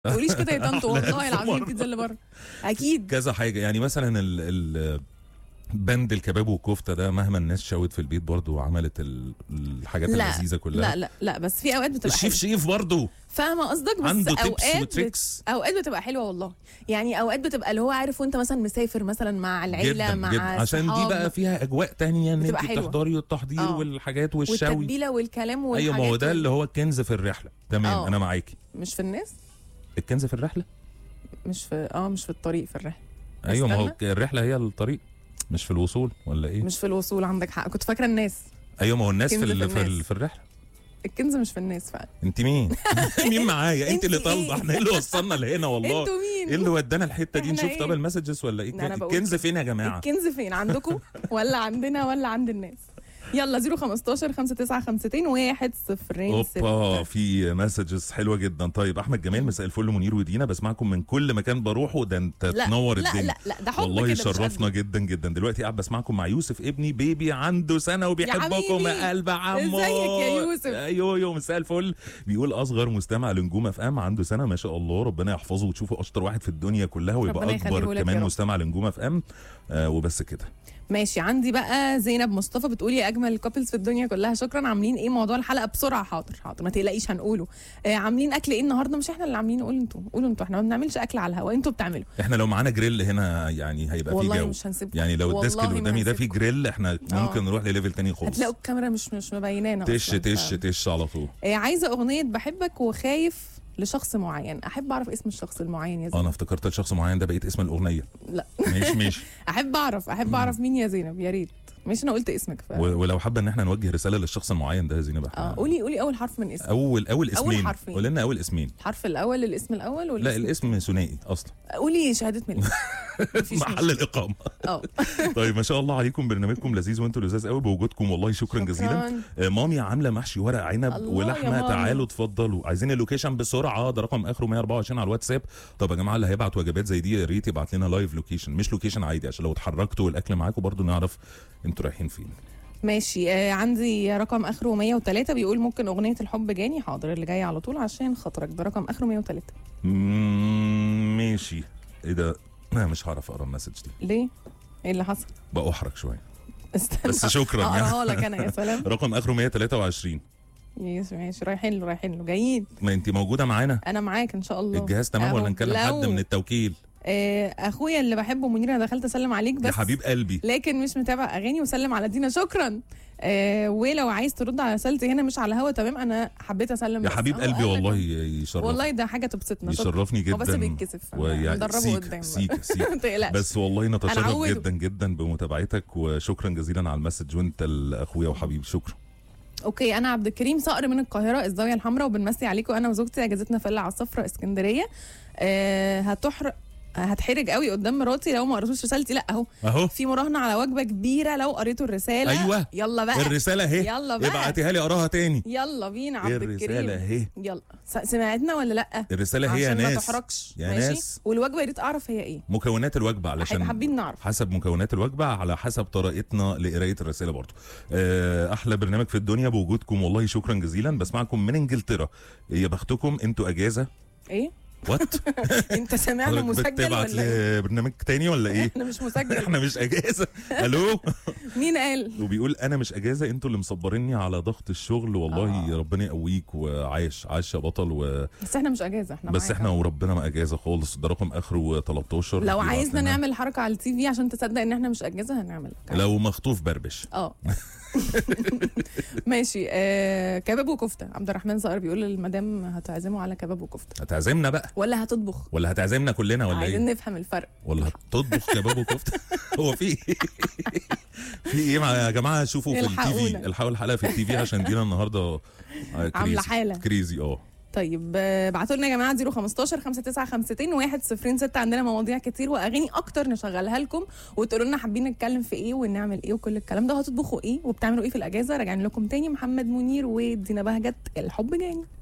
ما تقوليش كده يا طنط، والله العظيم البيتزا اللي بره اكيد كذا حاجه يعني، مثلا بند الكباب والكفته ده مهما الناس شوت في البيت برضو وعملت الحاجات اللذيذه كلها. لا بس في اوقات بتبقى الشيف شيف برضو فاهمه قصدك، بس عنده اوقات اوقات بتبقى حلوه والله. يعني اوقات بتبقى اللي هو عارف وانت مثلا مسافر مثلا مع العيله جداً مع جداً. عشان دي بقى فيها اجواء تانية ان انت تحضري التحضير والحاجات والشوي والتتبيله والكلام والحاجات. ايوه، ما هو ده اللي هو الكنز في الرحله. تمام انا معاكي. مش في الناس، الكنز في الرحله مش في الطريق في الرحله. ايوه ما هو الرحله هي الطريق مش في الوصول، ولا ايه؟ مش في الوصول، عندك حق، كنت فاكره الناس. ايوه ما هو الناس في الرحله. الكنز مش في الناس فعلا. انت مين؟ مين معايا؟ انت اللي طالبه، احنا ايه اللي وصلنا لهنا والله؟ انتوا مين؟ ايه اللي ودانا الحته دي؟ نشوف طب المسجز ولا ايه؟ الكنز فين يا جماعه؟ الكنز فين عندكم ولا عندنا ولا عند الناس؟ يلا 015 5952 106. اوبا في مسجز حلوه جدا. طيب احمد جمال، مساء الفل منير ودينا، بسمعكم من كل مكان بروحه، ده انت تنور الدنيا. لا ده حب والله شرفنا جدا جدا. دلوقتي قاعد بسمعكم مع يوسف ابني بيبي عنده سنه وبيحبكم يا قلب عمو. ازيك يا يوسف؟ ايوه مساء الفل. بيقول اصغر مستمع لنجوم اف ام عنده سنه، ما شاء الله ربنا يحفظه وتشوفه اشطر واحد في الدنيا كلها ويبقى اكبر كمان مستمع لنجوم اف ام. وبس كده. ماشي. عندي بقى زينب مصطفى بتقولي اجمل كابلز في الدنيا كلها، شكرا. عاملين ايه موضوع الحلقه بسرعه؟ حاضر ما تقلقيش هنقوله. عاملين اكل ايه النهارده؟ مش احنا اللي عاملين، قولوا انتوا، احنا ما بنعملش اكل على الهواء، انتوا بتعملوا. احنا لو معانا جريل هنا يعني هيبقى في جو، والله مش هنسيبكم. يعني لو الديسك اللي قدامي ده فيه جريل احنا ممكن نروح لليفل تاني خالص. هتلاقوا الكاميرا مش مبينانا تش على طول. عايزه اغنيه بحبك وخايف لشخص معين. احب اعرف اسم الشخص المعين يا زينب. انا افتكرت الشخص معين ده بقيت اسم الاغنيه. لا ماشي احب اعرف مين يا زينب، يا ريت. مش انا قلت اسمك ولو حابه ان احنا نوجه رساله للشخص المعين ده يا زينب. قولي اول حرف من اسمه. اول اسمين. قولي لنا اول اسمين. الحرف الاول، الاسم الاول ولا لا الاسم ثنائي اصلا. قولي شهاده ميلاد. محل الاقامه. طيب ما شاء الله عليكم، برنامجكم لذيذ وانتوا لذاذ قوي بوجودكم، والله شكرا جزيلا. مامي عامله محشي ورق عنب ولحمه، تعالوا اتفضلوا. عايزين اللوكيشن بسرعه، ده رقم اخره 124 على الواتساب. طب يا جماعه اللي هيبعت وجبات زي دي يا ريت يبعت لنا لايف لوكيشن، مش لوكيشن عادي، عشان لو اتحركتوا والاكل معاكم برضو نعرف انتوا رايحين فين. ماشي. عندي رقم اخره 103 بيقول ممكن اغنيه الحب جاني. حاضر اللي جاي على طول عشان خاطرك، ده رقم اخره 103. ماشي. ايه ده؟ انا مش هعرف اقرا المسج دي. ليه؟ ايه اللي حصل؟ بأحرج شويه. استنى بس شكرا اقراها لك انا. يا سلام. رقم اخره 123. ماشي رايحين له جايين. ما انت موجوده معانا. انا معاك ان شاء الله. الجهاز تمام ولا نكلم حد من التوكيل؟ اخويا اللي بحبه منير، انا دخلت اسلم عليك بس يا حبيب قلبي، لكن مش متابع اغاني، وسلم على دينا. شكرا. ولو عايز ترد على رسالتي هنا مش على الهوا تمام، انا حبيت اسلم يا حبيب قلبي. والله يشرف، والله ده حاجه تبسطنا. يشرفني جدا. هو بس بيتكسف ندربه قدام سيك بس والله نتشرف جدا جدا بمتابعتك، وشكرا جزيلا على المسج، وانت الاخويا وحبيبي. شكرا. اوكي. انا عبد الكريم صقر من القاهره الزاويه الحمراء، وبنمسي عليكم انا وزوجتي، اجازتنا في على الصفراء اسكندريه. هتحرج قوي قدام مراتي لو ما قريتوش رسالتي. لا اهو في مراهنه على وجبه كبيره لو قريتوا الرساله. ايوه يلا بقى الرساله اهي، يلا بقى ابعتيها لي اقراها تاني. يلا بينا عبد الكريم. الرساله اهي. يلا سمعتنا ولا لا؟ الرساله هي يا ناس، ما تحرجش يا ناس. والوجبه يا ريت اعرف هي ايه مكونات الوجبه، علشان حابين نعرف حسب مكونات الوجبه على حسب طريقتنا لقرايه الرساله برضو. احلى برنامج في الدنيا بوجودكم، والله شكرا جزيلا. بسمعكم من انجلترا، يا بختكم انتوا اجازه. ايه وات انت سامعنا مسجل بتبعت لبرنامج تاني ولا ايه؟ احنا مش مسجل. احنا مش اجازه. الو مين قال؟ وبيقول انا مش اجازه، انتوا اللي مصبريني على ضغط الشغل. والله ربنا يقويك، وعايش يا بطل. بس احنا مش اجازه، احنا بس احنا وربنا ما اجازه خالص. ده رقم اخره 13. لو عايزنا نعمل حركه على التي في عشان تصدق ان احنا مش اجازه هنعمل. لو مخطوف بربش. ماشي. كباب وكفته. عبد الرحمن صقر بيقول المدام هتعزموا على كباب وكفته. هتعزمنا بقى ولا هتطبخ ولا هتعزمنا كلنا ولا عايزين نفهم الفرق. ولا هتطبخ كباب وكفته؟ هو في ايه يا جماعه؟ شوفوا في التي في، الحقوا الحلقه في التي في عشان دينا النهارده عامله حاله كريزي. طيب ابعتوا لنا يا جماعه 015 5952 106. عندنا مواضيع كتير واغاني اكتر نشغلها لكم، وتقولوا لنا حابين نتكلم في ايه ونعمل ايه وكل الكلام ده. هتطبخوا ايه وبتعملوا ايه في الاجازه؟ راجعين لكم تاني محمد منير ودينا بهجت. الحب جاني.